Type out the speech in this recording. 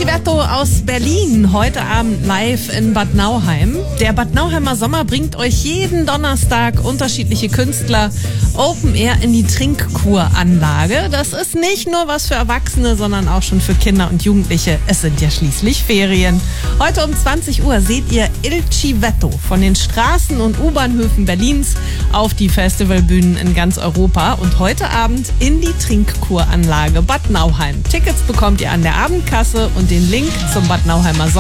Civetto aus Berlin, heute Abend live in Bad Nauheim. Der Bad Nauheimer Sommer bringt euch jeden Donnerstag unterschiedliche Künstler Open Air in die Trinkkuranlage. Das ist nicht nur was für Erwachsene, sondern auch schon für Kinder und Jugendliche. Es sind ja schließlich Ferien. Heute um 20 Uhr seht ihr Il Civetto von den Straßen und U-Bahnhöfen Berlins auf die Festivalbühnen in ganz Europa und heute Abend in die Trinkkuranlage Bad Nauheim. Tickets bekommt ihr an der Abendkasse und den Link zum Bad Nauheimer Sommer